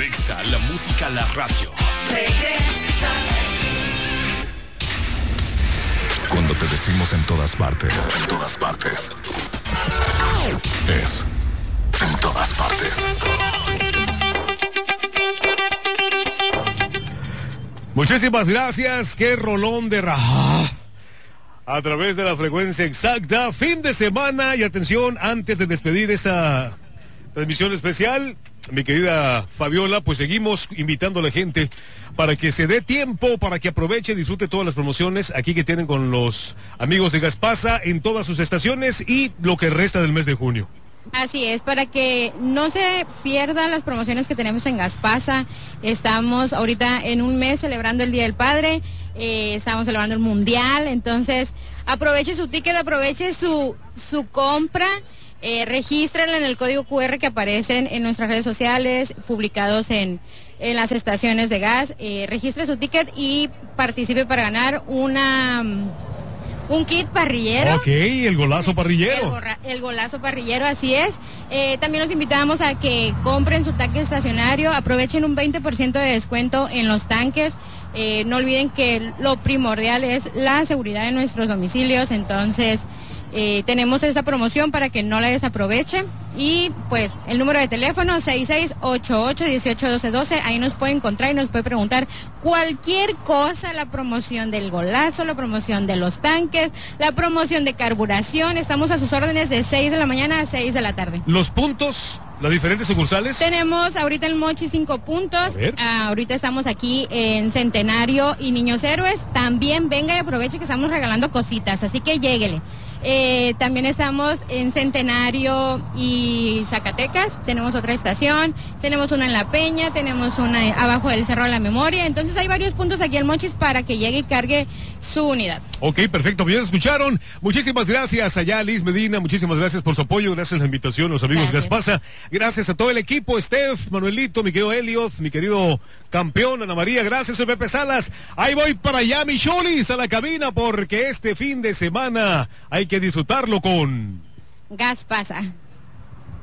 Regresa la música a la radio. Regresa. Cuando te decimos en todas partes, es en todas partes. Muchísimas gracias, qué rolón de raja. A través de la frecuencia exacta, fin de semana y atención, antes de despedir esa transmisión especial, mi querida Fabiola, pues seguimos invitando a la gente para que se dé tiempo, para que aproveche y disfrute todas las promociones aquí que tienen con los amigos de Gaspasa en todas sus estaciones y lo que resta del mes de junio. Así es, para que no se pierdan las promociones que tenemos en Gaspasa. Estamos ahorita en un mes celebrando el Día del Padre, estamos celebrando el Mundial, entonces aproveche su ticket, aproveche su compra, regístrenla en el código QR que aparecen en nuestras redes sociales, publicados en las estaciones de gas. Registre su ticket y participe para ganar un kit parrillero. Ok, el golazo parrillero. El golazo parrillero, así es. También los invitamos a que compren su tanque estacionario, aprovechen un 20% de descuento en los tanques. No olviden que lo primordial es la seguridad de nuestros domicilios, entonces tenemos esta promoción para que no la desaprovechen. Y pues el número de teléfono 6688-181212, ahí nos puede encontrar y nos puede preguntar cualquier cosa, la promoción del golazo, la promoción de los tanques, la promoción de carburación. Estamos a sus órdenes de 6 de la mañana a 6 de la tarde. Los puntos, las diferentes sucursales. Tenemos ahorita el Mochi 5 puntos, ahorita estamos aquí en Centenario y Niños Héroes. También venga y aproveche que estamos regalando cositas, así que lléguele. También estamos en Centenario y Zacatecas, tenemos otra estación, tenemos una en La Peña, tenemos una abajo del Cerro de la Memoria, entonces hay varios puntos aquí en Mochis para que llegue y cargue su unidad. Ok, perfecto, bien escucharon. Muchísimas gracias allá Liz Medina, muchísimas gracias por su apoyo, gracias a la invitación, los amigos Gaspasa, gracias a todo el equipo, Steph, Manuelito, mi querido Elliot, mi querido campeón, Ana María, gracias, soy Pepe Salas. Ahí voy para allá, mi Cholis, a la cabina, porque este fin de semana hay que disfrutarlo con Gaspasa.